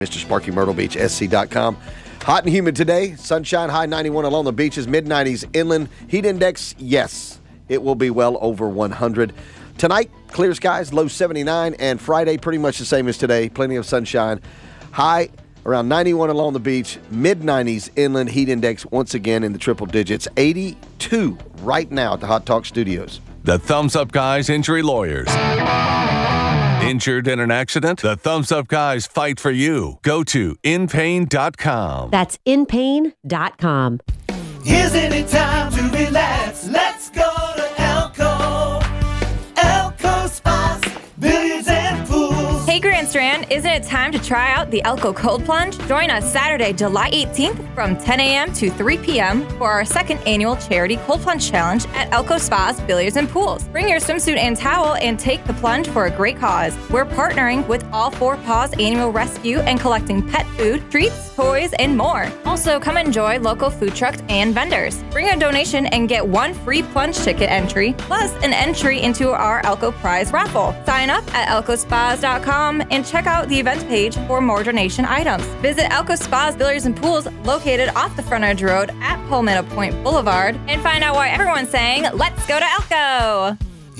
Mr. Sparky, Myrtle Beach, SC.com. Hot and humid today. Sunshine, high 91 along the beaches, mid-90s inland. Heat index, yes, it will be well over 100. Tonight, clear skies, low 79, and Friday pretty much the same as today. Plenty of sunshine. High around 91 along the beach, mid-90s inland. Heat index once again in the triple digits. 82 right now at the Hot Talk Studios. The Thumbs Up Guys Injury Lawyers. Injured in an accident? The Thumbs Up Guys fight for you. Go to inpain.com. That's inpain.com. Isn't it time to relax? Let's go to Elko. Elko Spas, Billiards and Pools. Hey Grand Strand, isn't it time to try out the Elko Cold Plunge? Join us Saturday, July 18th from 10 a.m. to 3 p.m. for our second annual charity Cold Plunge Challenge at Elko Spas, Billiards and Pools. Bring your swimsuit and towel and take the plunge for a great cause. We're partnering with All Four Paws Annual Rescue and collecting pet food, treats, toys, and more. Also, come enjoy local food trucks and vendors. Bring a donation and get one free plunge ticket entry, plus an entry into our Elko Prize raffle. Sign up at elkospas.com and check out the event page for more donation items. Visit Elko Spas, Billiards and Pools, located off the Frontage Road at Palmetto Point Boulevard, and find out why everyone's saying, let's go to Elko!